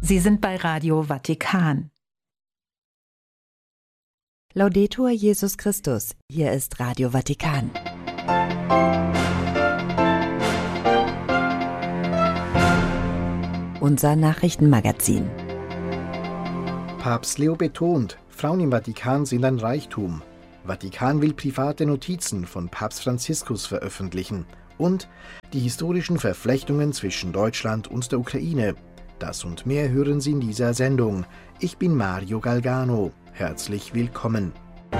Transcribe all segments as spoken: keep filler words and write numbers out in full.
Sie sind bei Radio Vatikan. Laudetur Jesus Christus. Hier ist Radio Vatikan. Unser Nachrichtenmagazin. Papst Leo betont, Frauen im Vatikan sind ein Reichtum. Vatikan will private Notizen von Papst Franziskus veröffentlichen. Und die historischen Verflechtungen zwischen Deutschland und der Ukraine. Das und mehr hören Sie in dieser Sendung. Ich bin Mario Galgano. Herzlich willkommen.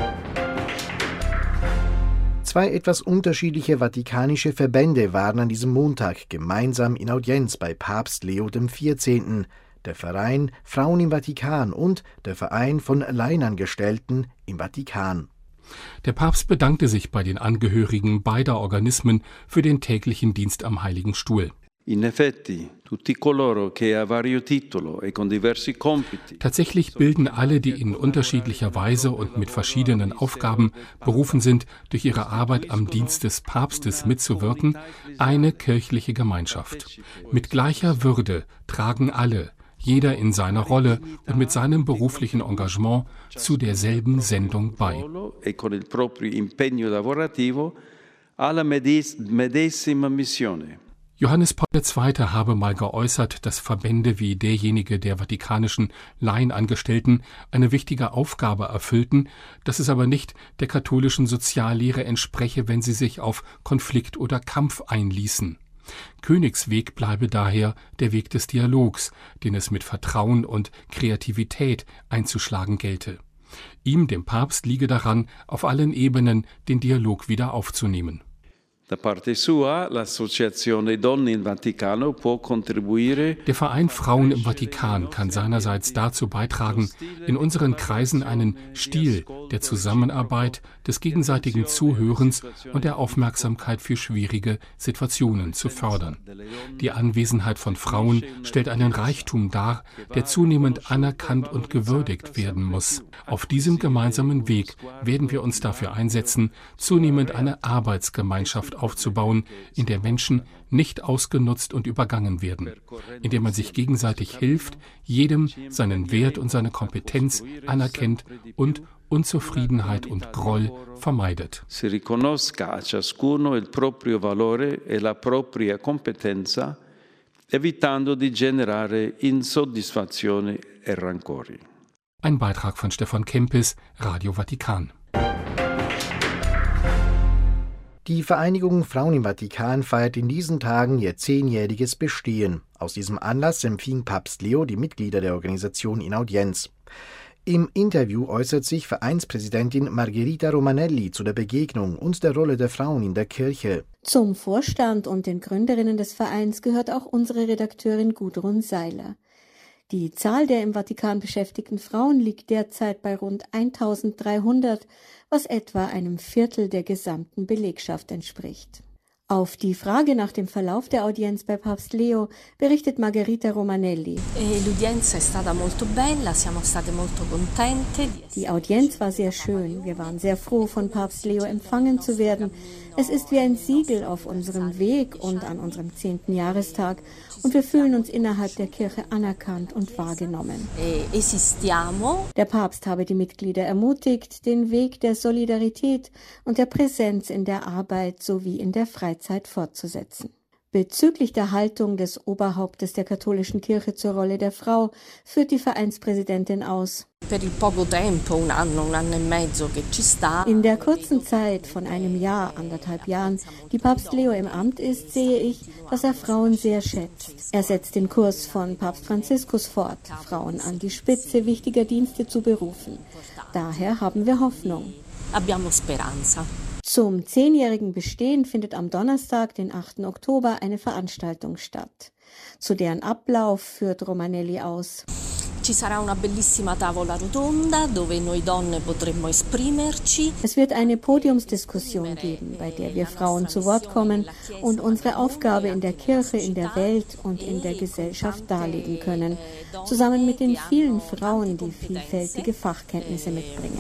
Zwei etwas unterschiedliche vatikanische Verbände waren an diesem Montag gemeinsam in Audienz bei Papst Leo der vierzehnten. Der Verein Frauen im Vatikan und der Verein von Laienangestellten im Vatikan. Der Papst bedankte sich bei den Angehörigen beider Organismen für den täglichen Dienst am Heiligen Stuhl. Tatsächlich bilden alle, die in unterschiedlicher Weise und mit verschiedenen Aufgaben berufen sind, durch ihre Arbeit am Dienst des Papstes mitzuwirken, eine kirchliche Gemeinschaft. Mit gleicher Würde tragen alle, jeder in seiner Rolle und mit seinem beruflichen Engagement, zu derselben Sendung bei. Johannes Paul der Zweite habe mal geäußert, dass Verbände wie derjenige der vatikanischen Laienangestellten eine wichtige Aufgabe erfüllten, dass es aber nicht der katholischen Soziallehre entspreche, wenn sie sich auf Konflikt oder Kampf einließen. Königsweg bleibe daher der Weg des Dialogs, den es mit Vertrauen und Kreativität einzuschlagen gelte. Ihm, dem Papst, liege daran, auf allen Ebenen den Dialog wieder aufzunehmen. Der Verein Frauen im Vatikan kann seinerseits dazu beitragen, in unseren Kreisen einen Stil der Zusammenarbeit, des gegenseitigen Zuhörens und der Aufmerksamkeit für schwierige Situationen zu fördern. Die Anwesenheit von Frauen stellt einen Reichtum dar, der zunehmend anerkannt und gewürdigt werden muss. Auf diesem gemeinsamen Weg werden wir uns dafür einsetzen, zunehmend eine Arbeitsgemeinschaft aufzubauen, in der Menschen nicht ausgenutzt und übergangen werden, in der man sich gegenseitig hilft, jedem seinen Wert und seine Kompetenz anerkennt und Unzufriedenheit und Groll vermeidet. Si riconosca a ciascuno il proprio valore e la propria competenza, evitando di generare insoddisfazione e rancori. Ein Beitrag von Stefan Kempis, Radio Vatikan. Die Vereinigung Frauen im Vatikan feiert in diesen Tagen ihr zehnjähriges Bestehen. Aus diesem Anlass empfing Papst Leo die Mitglieder der Organisation in Audienz. Im Interview äußert sich Vereinspräsidentin Margherita Romanelli zu der Begegnung und der Rolle der Frauen in der Kirche. Zum Vorstand und den Gründerinnen des Vereins gehört auch unsere Redakteurin Gudrun Seiler. Die Zahl der im Vatikan beschäftigten Frauen liegt derzeit bei rund eintausenddreihundert, was etwa einem Viertel der gesamten Belegschaft entspricht. Auf die Frage nach dem Verlauf der Audienz bei Papst Leo berichtet Margherita Romanelli. Die Audienz war sehr schön. Wir waren sehr froh, von Papst Leo empfangen zu werden. Es ist wie ein Siegel auf unserem Weg und an unserem zehnten Jahrestag. Und wir fühlen uns innerhalb der Kirche anerkannt und wahrgenommen. Der Papst habe die Mitglieder ermutigt, den Weg der Solidarität und der Präsenz in der Arbeit sowie in der Freizeit fortzusetzen. Bezüglich der Haltung des Oberhauptes der katholischen Kirche zur Rolle der Frau führt die Vereinspräsidentin aus. In der kurzen Zeit von einem Jahr, anderthalb Jahren, die Papst Leo im Amt ist, sehe ich, dass er Frauen sehr schätzt. Er setzt den Kurs von Papst Franziskus fort, Frauen an die Spitze wichtiger Dienste zu berufen. Daher haben wir Hoffnung. Zum zehnjährigen Bestehen findet am Donnerstag, den achten Oktober, eine Veranstaltung statt. Zu deren Ablauf führt Romanelli aus. Es wird eine Podiumsdiskussion geben, bei der wir Frauen zu Wort kommen und unsere Aufgabe in der Kirche, in der Welt und in der Gesellschaft darlegen können, zusammen mit den vielen Frauen, die vielfältige Fachkenntnisse mitbringen.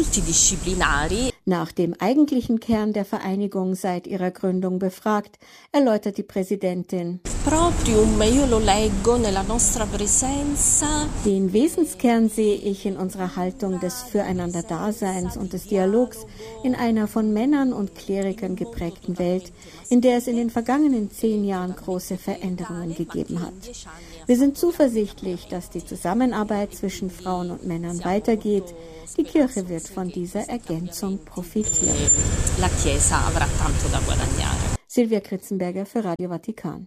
Nach dem eigentlichen Kern der Vereinigung seit ihrer Gründung befragt, erläutert die Präsidentin. Den Wesenskern sehe ich in unserer Haltung des Füreinander-Daseins und des Dialogs in einer von Männern und Klerikern geprägten Welt, in der es in den vergangenen zehn Jahren große Veränderungen gegeben hat. Wir sind zuversichtlich, dass die Zusammenarbeit zwischen Frauen und Männern weitergeht. Die Kirche wird von dieser Ergänzung profitieren. La Chiesa avrà tanto da guadagnare. Silvia Kritzenberger für Radio Vatikan.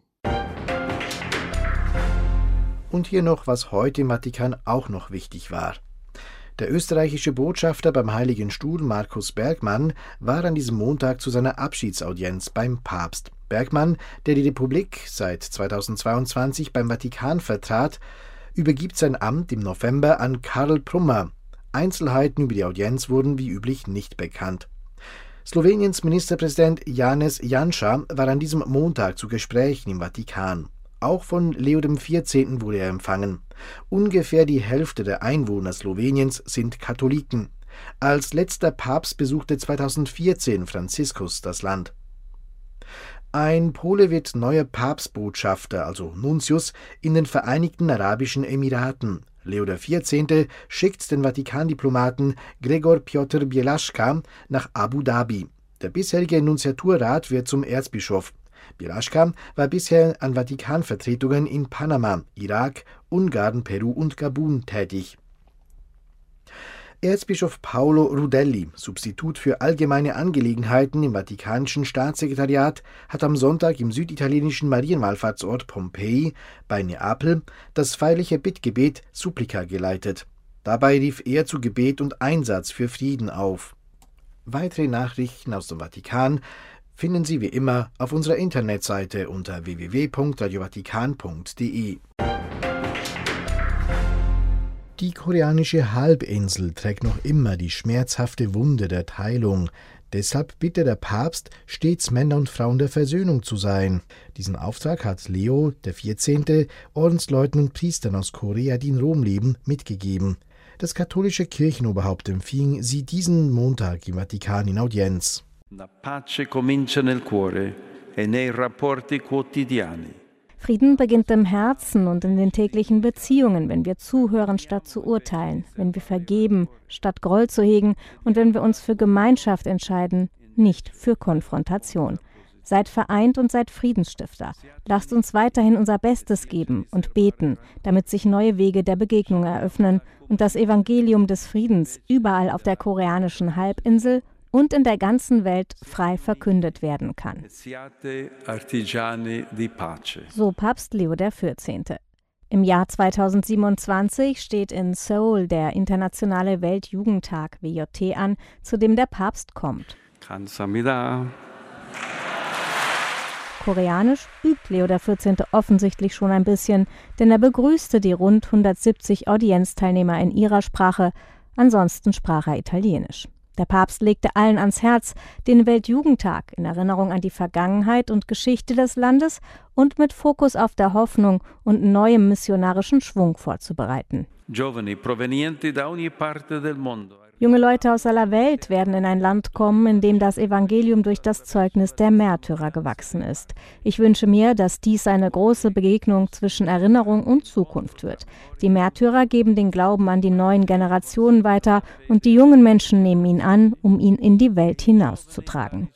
Und hier noch, was heute im Vatikan auch noch wichtig war. Der österreichische Botschafter beim Heiligen Stuhl, Markus Bergmann, war an diesem Montag zu seiner Abschiedsaudienz beim Papst. Bergmann, der die Republik seit zweitausendzweiundzwanzig beim Vatikan vertrat, übergibt sein Amt im November an Karl Prummer. Einzelheiten über die Audienz wurden wie üblich nicht bekannt. Sloweniens Ministerpräsident Janez Janša war an diesem Montag zu Gesprächen im Vatikan. Auch von Leo dem vierzehnten wurde er empfangen. Ungefähr die Hälfte der Einwohner Sloweniens sind Katholiken. Als letzter Papst besuchte zweitausendvierzehn Franziskus das Land. Ein Pole wird neuer Papstbotschafter, also Nuntius, in den Vereinigten Arabischen Emiraten. Leo der vierzehnte schickt den Vatikandiplomaten Gregor Piotr Bielaschka nach Abu Dhabi. Der bisherige Nunziaturrat wird zum Erzbischof. Bielaschka war bisher an Vatikanvertretungen in Panama, Irak, Ungarn, Peru und Gabun tätig. Erzbischof Paolo Rudelli, Substitut für allgemeine Angelegenheiten im Vatikanischen Staatssekretariat, hat am Sonntag im süditalienischen Marienwallfahrtsort Pompeji bei Neapel das feierliche Bittgebet Supplica geleitet. Dabei rief er zu Gebet und Einsatz für Frieden auf. Weitere Nachrichten aus dem Vatikan finden Sie wie immer auf unserer Internetseite unter w w w punkt radio vatikan punkt d e. Die koreanische Halbinsel trägt noch immer die schmerzhafte Wunde der Teilung. Deshalb bittet der Papst, stets Männer und Frauen der Versöhnung zu sein. Diesen Auftrag hat Leo der vierzehnte Ordensleuten und Priestern aus Korea, die in Rom leben, mitgegeben. Das katholische Kirchenoberhaupt empfing sie diesen Montag im Vatikan in Audienz. La pace comincia nel cuore e nei rapporti quotidiani. Frieden beginnt im Herzen und in den täglichen Beziehungen, wenn wir zuhören statt zu urteilen, wenn wir vergeben statt Groll zu hegen und wenn wir uns für Gemeinschaft entscheiden, nicht für Konfrontation. Seid vereint und seid Friedensstifter. Lasst uns weiterhin unser Bestes geben und beten, damit sich neue Wege der Begegnung eröffnen und das Evangelium des Friedens überall auf der koreanischen Halbinsel und in der ganzen Welt frei verkündet werden kann. So Papst Leo der vierzehnte. Im Jahr zweitausendsiebenundzwanzig steht in Seoul der Internationale Weltjugendtag W J T an, zu dem der Papst kommt. Koreanisch übt Leo der vierzehnte offensichtlich schon ein bisschen, denn er begrüßte die rund hundertsiebzig Audienzteilnehmer in ihrer Sprache, ansonsten sprach er Italienisch. Der Papst legte allen ans Herz, den Weltjugendtag in Erinnerung an die Vergangenheit und Geschichte des Landes und mit Fokus auf der Hoffnung und neuem missionarischen Schwung vorzubereiten. Junge Leute aus aller Welt werden in ein Land kommen, in dem das Evangelium durch das Zeugnis der Märtyrer gewachsen ist. Ich wünsche mir, dass dies eine große Begegnung zwischen Erinnerung und Zukunft wird. Die Märtyrer geben den Glauben an die neuen Generationen weiter und die jungen Menschen nehmen ihn an, um ihn in die Welt hinauszutragen.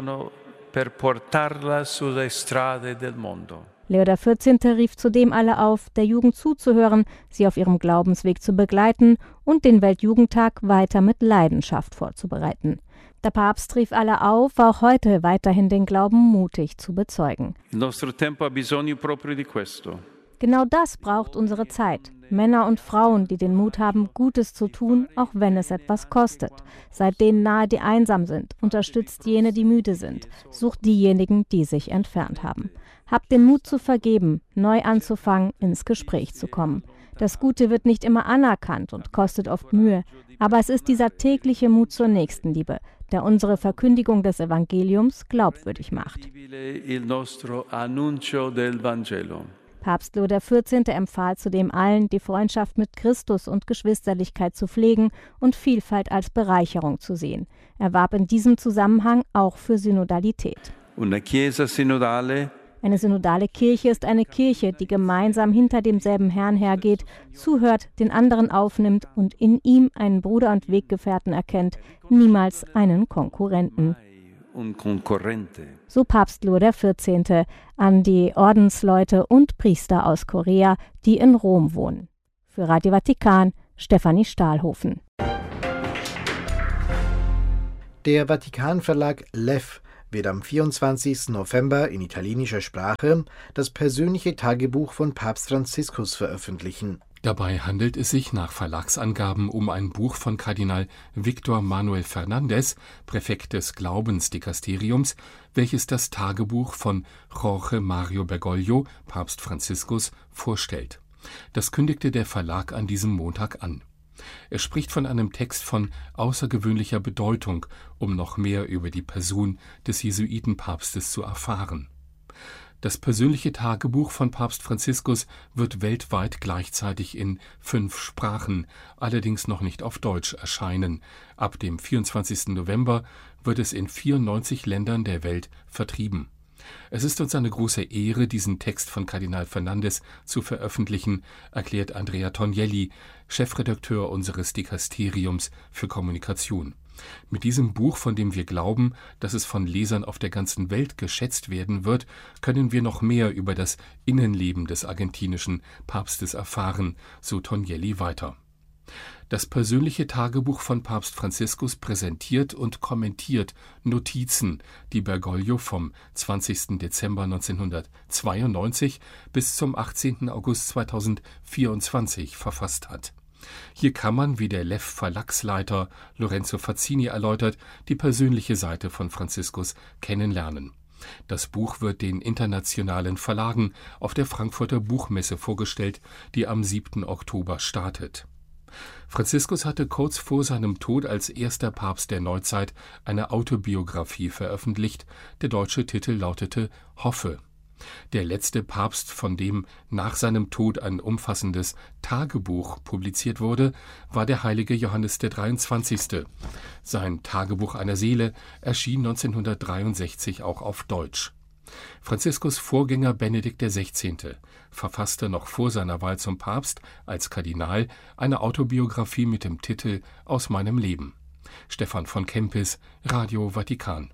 Leo der vierzehnte rief zudem alle auf, der Jugend zuzuhören, sie auf ihrem Glaubensweg zu begleiten und den Weltjugendtag weiter mit Leidenschaft vorzubereiten. Der Papst rief alle auf, auch heute weiterhin den Glauben mutig zu bezeugen. Genau das braucht unsere Zeit. Männer und Frauen, die den Mut haben, Gutes zu tun, auch wenn es etwas kostet. Seid denen nahe, die einsam sind. Unterstützt jene, die müde sind. Sucht diejenigen, die sich entfernt haben. Habt den Mut zu vergeben, neu anzufangen, ins Gespräch zu kommen. Das Gute wird nicht immer anerkannt und kostet oft Mühe, aber es ist dieser tägliche Mut zur Nächstenliebe, der unsere Verkündigung des Evangeliums glaubwürdig macht. Papst Leo der vierzehnte empfahl zudem allen, die Freundschaft mit Christus und Geschwisterlichkeit zu pflegen und Vielfalt als Bereicherung zu sehen. Er warb in diesem Zusammenhang auch für Synodalität. Una Chiesa sinodale. Eine synodale Kirche ist eine Kirche, die gemeinsam hinter demselben Herrn hergeht, zuhört, den anderen aufnimmt und in ihm einen Bruder und Weggefährten erkennt, niemals einen Konkurrenten. So Papst Leo der vierzehnte an die Ordensleute und Priester aus Korea, die in Rom wohnen. Für Radio Vatikan, Stefanie Stahlhofen. Der Vatikan-Verlag Lev wird am vierundzwanzigsten November in italienischer Sprache das persönliche Tagebuch von Papst Franziskus veröffentlichen. Dabei handelt es sich nach Verlagsangaben um ein Buch von Kardinal Victor Manuel Fernandez, Präfekt des Glaubensdikasteriums, welches das Tagebuch von Jorge Mario Bergoglio, Papst Franziskus, vorstellt. Das kündigte der Verlag an diesem Montag an. Er spricht von einem Text von außergewöhnlicher Bedeutung, um noch mehr über die Person des Jesuitenpapstes zu erfahren. Das persönliche Tagebuch von Papst Franziskus wird weltweit gleichzeitig in fünf Sprachen, allerdings noch nicht auf Deutsch erscheinen. Ab dem vierundzwanzigsten November wird es in vierundneunzig Ländern der Welt vertrieben. Es ist uns eine große Ehre, diesen Text von Kardinal Fernandez zu veröffentlichen, erklärt Andrea Tognelli, Chefredakteur unseres Dikasteriums für Kommunikation. Mit diesem Buch, von dem wir glauben, dass es von Lesern auf der ganzen Welt geschätzt werden wird, können wir noch mehr über das Innenleben des argentinischen Papstes erfahren, so Tognelli weiter. Das persönliche Tagebuch von Papst Franziskus präsentiert und kommentiert Notizen, die Bergoglio vom zwanzigsten Dezember neunzehnhundertzweiundneunzig bis zum achtzehnten August zweitausendvierundzwanzig verfasst hat. Hier kann man, wie der Lev Verlagsleiter Lorenzo Fazzini erläutert, die persönliche Seite von Franziskus kennenlernen. Das Buch wird den internationalen Verlagen auf der Frankfurter Buchmesse vorgestellt, die am siebten Oktober startet. Franziskus hatte kurz vor seinem Tod als erster Papst der Neuzeit eine Autobiografie veröffentlicht. Der deutsche Titel lautete »Hoffe«. Der letzte Papst, von dem nach seinem Tod ein umfassendes Tagebuch publiziert wurde, war der heilige Johannes der dreiundzwanzigste. Sein Tagebuch einer Seele erschien neunzehnhundertdreiundsechzig auch auf Deutsch. Franziskus Vorgänger Benedikt der Sechzehnte verfasste noch vor seiner Wahl zum Papst als Kardinal eine Autobiografie mit dem Titel »Aus meinem Leben«. Stefan von Kempis, Radio Vatikan.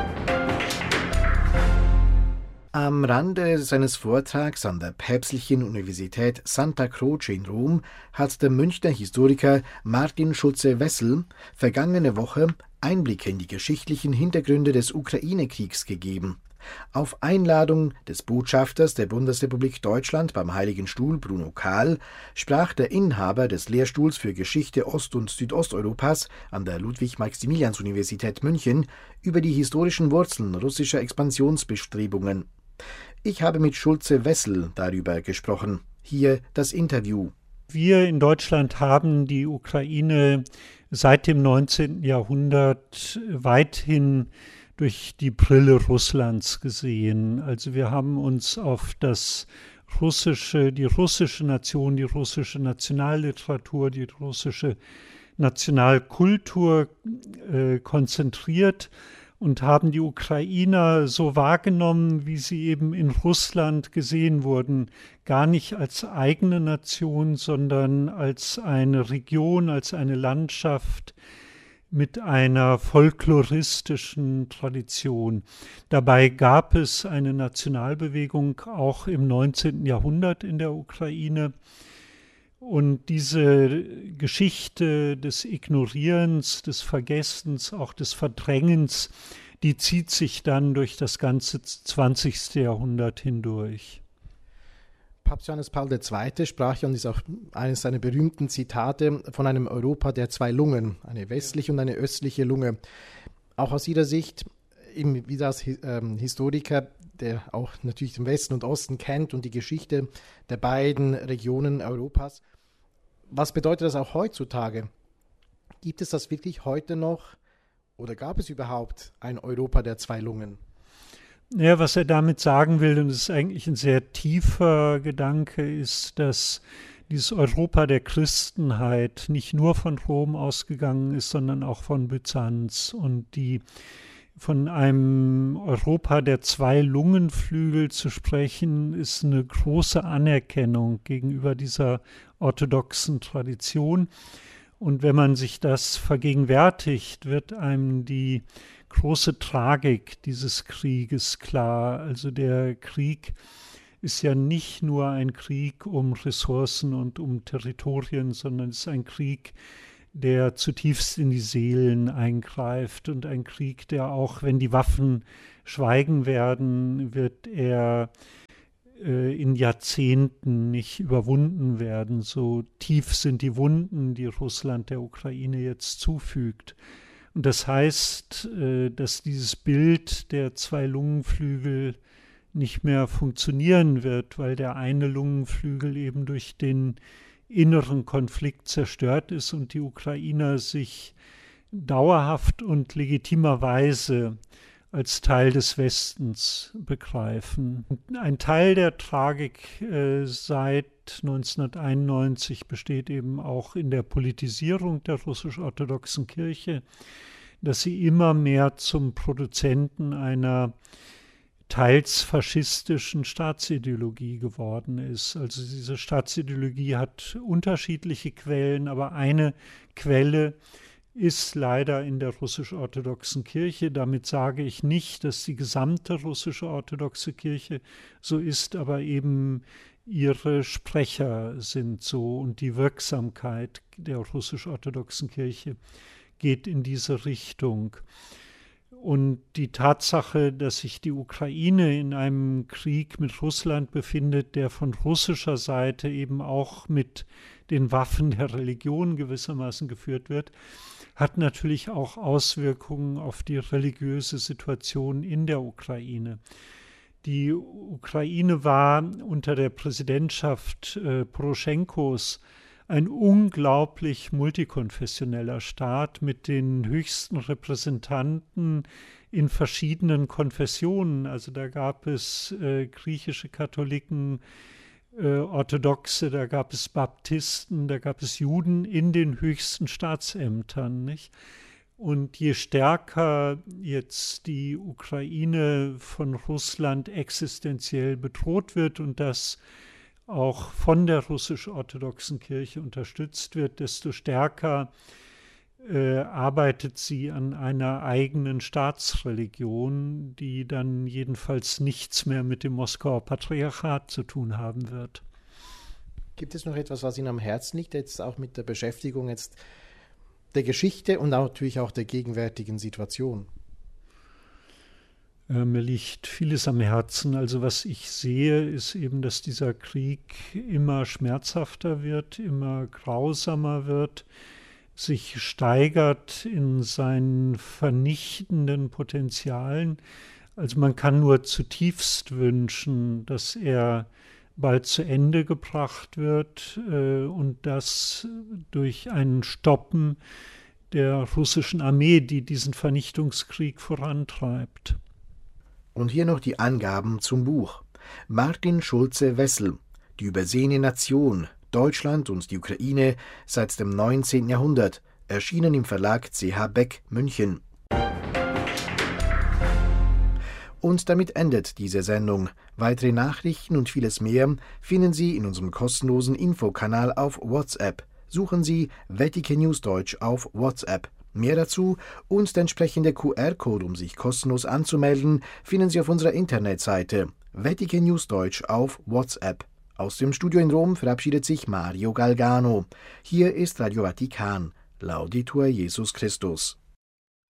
Am Rande seines Vortrags an der Päpstlichen Universität Santa Croce in Rom hat der Münchner Historiker Martin Schulze-Wessel vergangene Woche Einblicke in die geschichtlichen Hintergründe des Ukraine-Kriegs gegeben. Auf Einladung des Botschafters der Bundesrepublik Deutschland beim Heiligen Stuhl, Bruno Kahl, sprach der Inhaber des Lehrstuhls für Geschichte Ost- und Südosteuropas an der Ludwig-Maximilians-Universität München über die historischen Wurzeln russischer Expansionsbestrebungen. Ich habe mit Schulze-Wessel darüber gesprochen. Hier das Interview. Wir in Deutschland haben die Ukraine seit dem neunzehnten Jahrhundert weithin durch die Brille Russlands gesehen. Also wir haben uns auf das russische, die russische Nation, die russische Nationalliteratur, die russische Nationalkultur äh, konzentriert und haben die Ukrainer so wahrgenommen, wie sie eben in Russland gesehen wurden, gar nicht als eigene Nation, sondern als eine Region, als eine Landschaft mit einer folkloristischen Tradition. Dabei gab es eine Nationalbewegung auch im neunzehnten Jahrhundert in der Ukraine. Und diese Geschichte des Ignorierens, des Vergessens, auch des Verdrängens, die zieht sich dann durch das ganze zwanzigste Jahrhundert hindurch. Papst Johannes Paul der Zweite sprach ja, und ist auch eines seiner berühmten Zitate, von einem Europa der zwei Lungen, eine westliche und eine östliche Lunge. Auch aus Ihrer Sicht, eben wieder als ähm, Historiker, der auch natürlich den Westen und Osten kennt und die Geschichte der beiden Regionen Europas, was bedeutet das auch heutzutage? Gibt es das wirklich heute noch oder gab es überhaupt ein Europa der zwei Lungen? Ja, was er damit sagen will, und es ist eigentlich ein sehr tiefer Gedanke, ist, dass dieses Europa der Christenheit nicht nur von Rom ausgegangen ist, sondern auch von Byzanz. Und die Von einem Europa der zwei Lungenflügel zu sprechen, ist eine große Anerkennung gegenüber dieser orthodoxen Tradition. Und wenn man sich das vergegenwärtigt, wird einem die große Tragik dieses Krieges klar. Also der Krieg ist ja nicht nur ein Krieg um Ressourcen und um Territorien, sondern es ist ein Krieg, der zutiefst in die Seelen eingreift und ein Krieg, der auch, wenn die Waffen schweigen werden, wird er äh, in Jahrzehnten nicht überwunden werden. So tief sind die Wunden, die Russland der Ukraine jetzt zufügt. Und das heißt, äh, dass dieses Bild der zwei Lungenflügel nicht mehr funktionieren wird, weil der eine Lungenflügel eben durch den inneren Konflikt zerstört ist und die Ukrainer sich dauerhaft und legitimerweise als Teil des Westens begreifen. Ein Teil der Tragik äh, seit neunzehnhunderteinundneunzig besteht eben auch in der Politisierung der russisch-orthodoxen Kirche, dass sie immer mehr zum Produzenten einer teils faschistischen Staatsideologie geworden ist. Also diese Staatsideologie hat unterschiedliche Quellen, aber eine Quelle ist leider in der russisch-orthodoxen Kirche. Damit sage ich nicht, dass die gesamte russische orthodoxe Kirche so ist, aber eben ihre Sprecher sind so und die Wirksamkeit der russisch-orthodoxen Kirche geht in diese Richtung. Und die Tatsache, dass sich die Ukraine in einem Krieg mit Russland befindet, der von russischer Seite eben auch mit den Waffen der Religion gewissermaßen geführt wird, hat natürlich auch Auswirkungen auf die religiöse Situation in der Ukraine. Die Ukraine war unter der Präsidentschaft äh, Poroschenkos ein unglaublich multikonfessioneller Staat mit den höchsten Repräsentanten in verschiedenen Konfessionen. Also da gab es äh, griechische Katholiken, äh, Orthodoxe, da gab es Baptisten, da gab es Juden in den höchsten Staatsämtern, nicht? Und je stärker jetzt die Ukraine von Russland existenziell bedroht wird und das auch von der russisch-orthodoxen Kirche unterstützt wird, desto stärker äh, arbeitet sie an einer eigenen Staatsreligion, die dann jedenfalls nichts mehr mit dem Moskauer Patriarchat zu tun haben wird. Gibt es noch etwas, was Ihnen am Herzen liegt, jetzt auch mit der Beschäftigung jetzt der Geschichte und natürlich auch der gegenwärtigen Situation? Mir liegt vieles am Herzen. Also was ich sehe, ist eben, dass dieser Krieg immer schmerzhafter wird, immer grausamer wird, sich steigert in seinen vernichtenden Potenzialen. Also man kann nur zutiefst wünschen, dass er bald zu Ende gebracht wird äh, und das durch ein Stoppen der russischen Armee, die diesen Vernichtungskrieg vorantreibt. Und hier noch die Angaben zum Buch. Martin Schulze-Wessel, Die übersehene Nation, Deutschland und die Ukraine seit dem neunzehnten Jahrhundert, erschienen im Verlag C H Beck, München. Und damit endet diese Sendung. Weitere Nachrichten und vieles mehr finden Sie in unserem kostenlosen Infokanal auf WhatsApp. Suchen Sie Vatikan News Deutsch auf WhatsApp. Mehr dazu und der entsprechende Q R-Code, um sich kostenlos anzumelden, finden Sie auf unserer Internetseite Vatikan News Deutsch auf WhatsApp. Aus dem Studio in Rom verabschiedet sich Mario Galgano. Hier ist Radio Vatikan. Laudetur Jesus Christus.